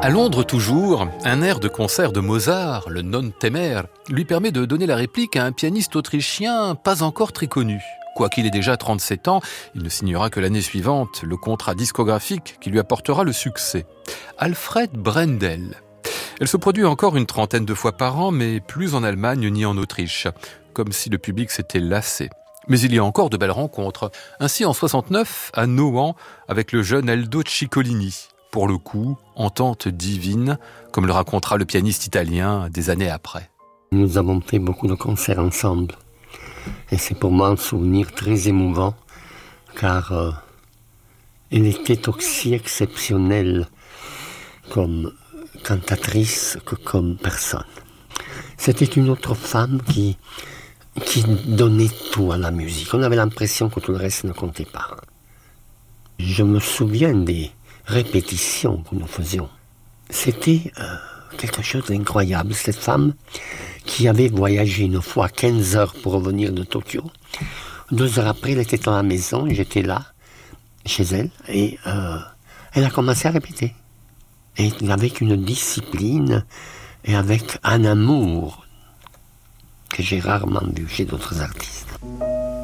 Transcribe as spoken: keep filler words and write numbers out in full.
À Londres toujours, un air de concert de Mozart, le Non temer, lui permet de donner la réplique à un pianiste autrichien pas encore très connu. Quoiqu'il ait déjà trente-sept ans, il ne signera que l'année suivante le contrat discographique qui lui apportera le succès. Alfred Brendel. Elle se produit encore une trentaine de fois par an, mais plus en Allemagne ni en Autriche, comme si le public s'était lassé. Mais il y a encore de belles rencontres. Ainsi, en soixante-neuf, à Nohant, avec le jeune Aldo Ciccolini. Pour le coup, entente divine, comme le racontera le pianiste italien des années après. Nous avons fait beaucoup de concerts ensemble. Et c'est pour moi un souvenir très émouvant, car euh, elle était aussi exceptionnelle comme cantatrice que comme personne. C'était une autre femme qui, qui donnait tout à la musique. On avait l'impression que tout le reste ne comptait pas. Je me souviens des répétitions que nous faisions. C'était euh, quelque chose d'incroyable. Cette femme qui avait voyagé une fois quinze heures pour revenir de Tokyo. Deux heures après, elle était dans la maison, j'étais là, chez elle, et euh, elle a commencé à répéter. Et avec une discipline et avec un amour que j'ai rarement vu chez d'autres artistes.